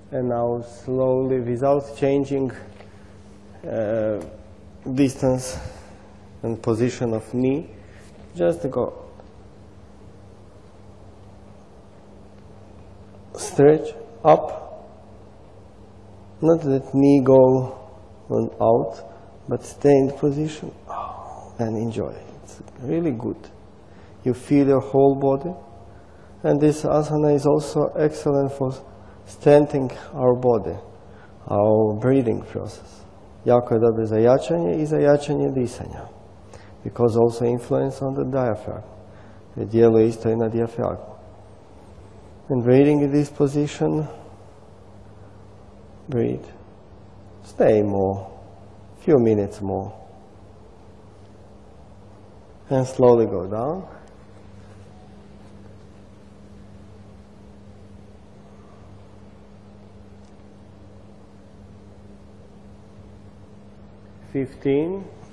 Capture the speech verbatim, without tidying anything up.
And now slowly, without changing uh, distance and position of knee, just go. Stretch up. Not let knee go on out, but stay in position and enjoy. It's really good. You feel your whole body. And this asana is also excellent for strengthening our body, our breathing process. Jako je dobro za jačanje I za jačanje disanja. Because also influence on the diaphragm. Jer djeluje isto I na diafragmu. And breathing in this position, breathe. Stay more, few minutes more. And slowly go down. Fifteen.